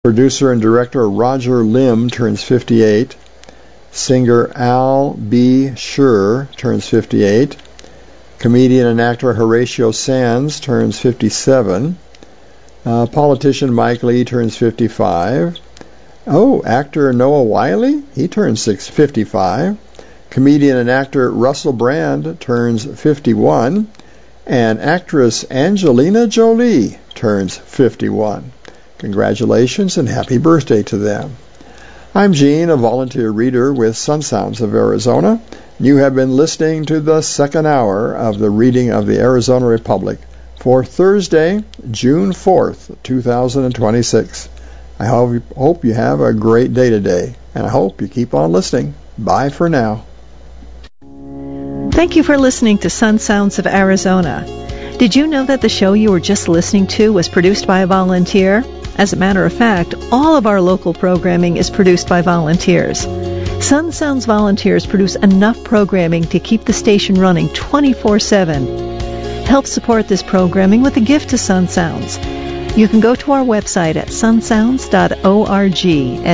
Producer and director Roger Lim turns 58. Singer Al B. Schur turns 58. Comedian and actor Horatio Sands turns 57. Politician Mike Lee turns 55. Oh, actor Noah Wiley, he turns 55. Comedian and actor Russell Brand turns 51. And actress Angelina Jolie turns 51. Congratulations and happy birthday to them. I'm Gene, a volunteer reader with Sun Sounds of Arizona. You have been listening to the second hour of the reading of the Arizona Republic for Thursday, June 4th, 2026. I hope you have a great day today, and I hope you keep on listening. Bye for now. Thank you for listening to Sun Sounds of Arizona. Did you know that the show you were just listening to was produced by a volunteer? As a matter of fact, all of our local programming is produced by volunteers. Sun Sounds volunteers produce enough programming to keep the station running 24/7. Help support this programming with a gift to Sun Sounds. You can go to our website at sunsounds.org,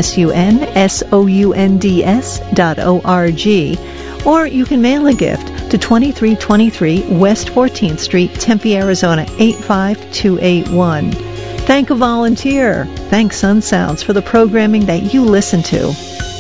sunsounds.org, or you can mail a gift to 2323 West 14th Street, Tempe, Arizona 85281. Thank a volunteer. Thank Sun Sounds for the programming that you listen to.